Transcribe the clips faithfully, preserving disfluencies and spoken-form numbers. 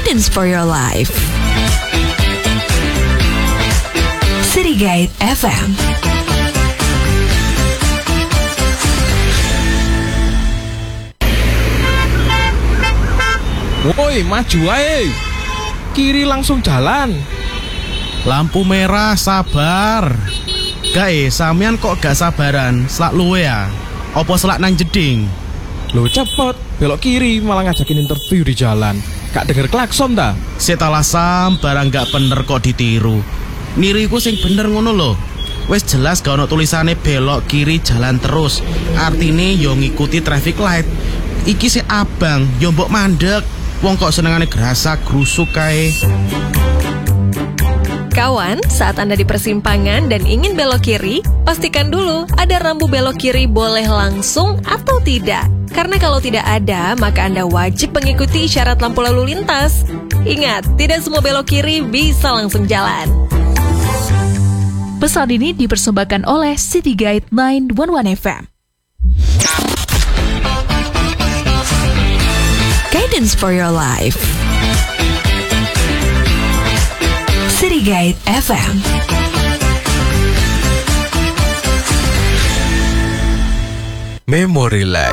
Guidance for your life. City Guide F M. Woi, maju ae. Kiri langsung jalan. Lampu merah, sabar. Gae, sampean kok gak sabaran? Selak luwe ya? Opo selak nang jeding? Loh cepet, belok kiri malah ngajakin interview di jalan. Gak denger klakson ta? Setalah sam, barang gak bener kok ditiru. Niriku sing bener ngono lho. Wes jelas gak ono tulisane belok kiri jalan terus. Artine yo ngikuti traffic light. Iki si abang, yo mbok mandek. Wong kok senengane gerasa grusuk kae. Kawan, saat Anda di persimpangan dan ingin belok kiri, pastikan dulu ada rambu belok kiri boleh langsung atau tidak. Karena kalau tidak ada, maka Anda wajib mengikuti isyarat lampu lalu lintas. Ingat, tidak semua belok kiri bisa langsung jalan. Pesan ini dipersembahkan oleh City Guide sembilan satu satu F M. Guidance for your life. City Guide F M. Memory Relax.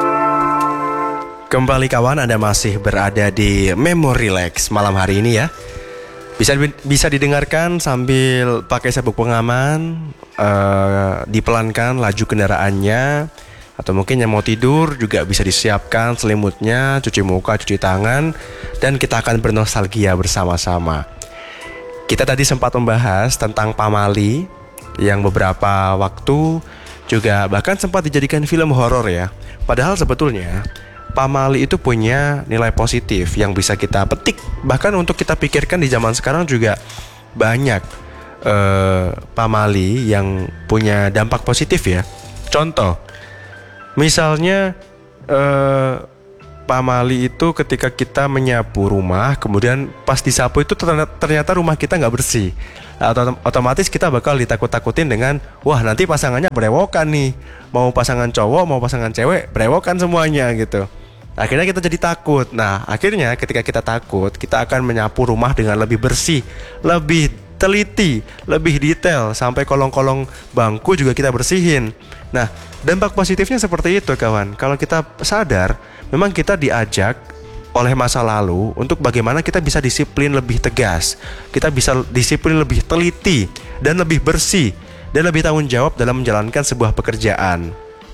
Kembali kawan, Anda masih berada di Memory Relax malam hari ini ya. Bisa bisa didengarkan sambil pakai sabuk pengaman, uh, dipelankan laju kendaraannya, atau mungkin yang mau tidur juga bisa disiapkan selimutnya, cuci muka, cuci tangan, dan kita akan bernostalgia bersama-sama. Kita tadi sempat membahas tentang pamali yang beberapa waktu juga bahkan sempat dijadikan film horor ya. Padahal sebetulnya pamali itu punya nilai positif yang bisa kita petik. Bahkan untuk kita pikirkan di zaman sekarang juga banyak uh, pamali yang punya dampak positif ya. Contoh, misalnya uh, pamali itu ketika kita menyapu rumah, kemudian pas disapu itu ternyata rumah kita nggak bersih, atau otomatis kita bakal ditakut-takutin dengan wah nanti pasangannya berewokan nih, mau pasangan cowok mau pasangan cewek berewokan semuanya gitu. Akhirnya kita jadi takut. Nah akhirnya ketika kita takut, kita akan menyapu rumah dengan lebih bersih, lebih teliti, lebih detail, sampai kolong-kolong bangku juga kita bersihin. Nah dampak positifnya seperti itu kawan. Kalau kita sadar, memang kita diajak oleh masa lalu untuk bagaimana kita bisa disiplin lebih tegas, kita bisa disiplin lebih teliti dan lebih bersih, dan lebih tanggung jawab dalam menjalankan sebuah pekerjaan.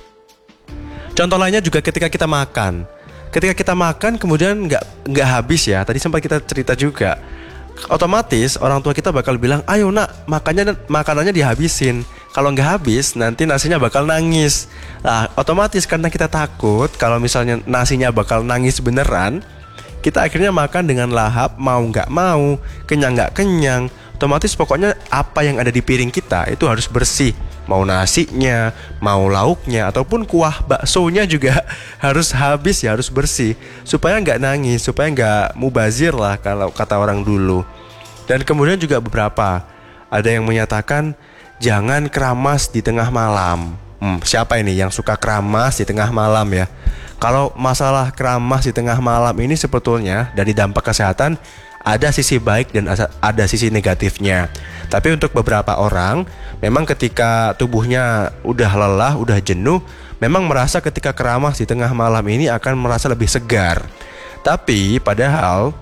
Contoh lainnya juga ketika kita makan. Ketika kita makan kemudian nggak nggak habis ya, tadi sempat kita cerita juga. Otomatis orang tua kita bakal bilang, ayo nak, makannya makanannya dihabisin. Kalau nggak habis nanti nasinya bakal nangis. Nah otomatis karena kita takut kalau misalnya nasinya bakal nangis beneran, kita akhirnya makan dengan lahap, mau nggak mau, kenyang nggak kenyang. Otomatis pokoknya apa yang ada di piring kita itu harus bersih. Mau nasinya, mau lauknya, ataupun kuah baksonya juga harus habis ya, harus bersih. Supaya nggak nangis, supaya nggak mubazir lah kalau kata orang dulu. Dan kemudian juga beberapa, ada yang menyatakan jangan keramas di tengah malam. hmm, Siapa ini yang suka keramas di tengah malam ya? Kalau masalah keramas di tengah malam ini sebetulnya dari dampak kesehatan ada sisi baik dan ada sisi negatifnya. Tapi untuk beberapa orang, memang ketika tubuhnya udah lelah, udah jenuh, memang merasa ketika keramas di tengah malam ini akan merasa lebih segar. Tapi padahal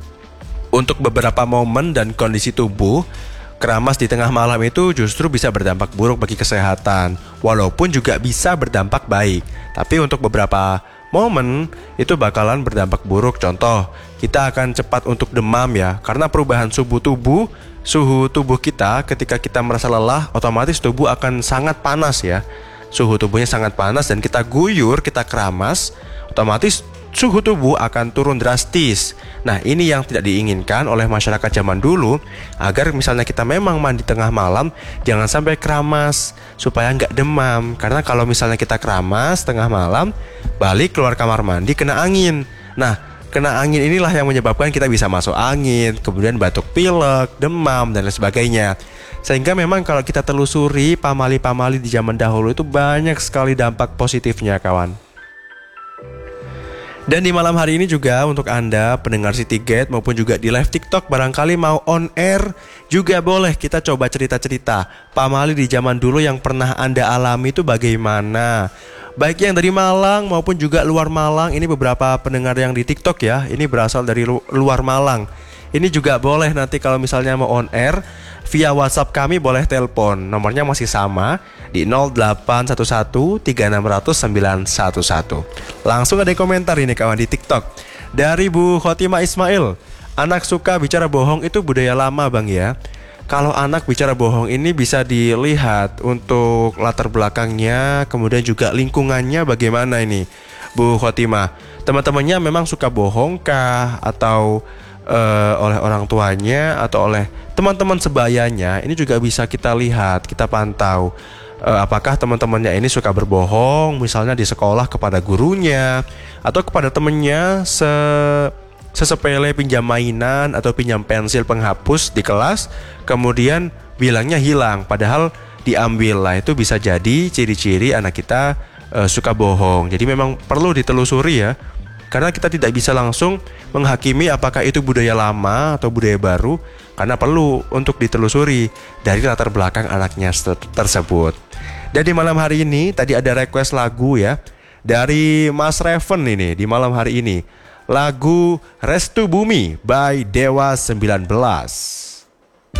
untuk beberapa momen dan kondisi tubuh, keramas di tengah malam itu justru bisa berdampak buruk bagi kesehatan, walaupun juga bisa berdampak baik. Tapi untuk beberapa momen itu bakalan berdampak buruk. Contoh, kita akan cepat untuk demam ya, karena perubahan suhu tubuh, suhu tubuh kita ketika kita merasa lelah, otomatis tubuh akan sangat panas ya. Suhu tubuhnya sangat panas dan kita guyur, kita keramas, otomatis suhu tubuh akan turun drastis. Nah ini yang tidak diinginkan oleh masyarakat zaman dulu, agar misalnya kita memang mandi tengah malam, jangan sampai keramas supaya nggak demam. Karena kalau misalnya kita keramas tengah malam, balik keluar kamar mandi kena angin. Nah kena angin inilah yang menyebabkan kita bisa masuk angin, kemudian batuk pilek, demam, dan lain sebagainya. Sehingga memang kalau kita telusuri pamali-pamali di zaman dahulu itu banyak sekali dampak positifnya kawan. Dan di malam hari ini juga untuk Anda pendengar Citygate maupun juga di live TikTok barangkali mau on air juga boleh, kita coba cerita-cerita pamali di zaman dulu yang pernah Anda alami itu bagaimana. Baik yang dari Malang maupun juga luar Malang. Ini beberapa pendengar yang di TikTok ya, ini berasal dari lu- luar Malang. Ini juga boleh nanti kalau misalnya mau on air via WhatsApp kami boleh telepon. Nomornya masih sama di nol delapan satu satu tiga enam nol nol sembilan satu satu. Langsung ada komentar ini kawan di TikTok. Dari Bu Khotimah Ismail. Anak suka bicara bohong itu budaya lama bang ya. Kalau anak bicara bohong ini bisa dilihat untuk latar belakangnya, kemudian juga lingkungannya bagaimana ini Bu Khotimah. Teman-temannya memang suka bohong kah, atau uh, oleh orang tuanya, atau oleh teman-teman sebayanya. Ini juga bisa kita lihat, kita pantau uh, apakah teman-temannya ini suka berbohong, misalnya di sekolah kepada gurunya atau kepada temannya se sesepele pinjam mainan atau pinjam pensil penghapus di kelas, kemudian bilangnya hilang padahal diambil. Lah itu bisa jadi ciri-ciri anak kita uh, suka bohong. Jadi memang perlu ditelusuri ya, karena kita tidak bisa langsung menghakimi apakah itu budaya lama atau budaya baru, karena perlu untuk ditelusuri dari latar belakang anaknya tersebut. Dan di malam hari ini tadi ada request lagu ya dari Mas Reven ini di malam hari ini. Lagu Restu Bumi by Dewa sembilan belas.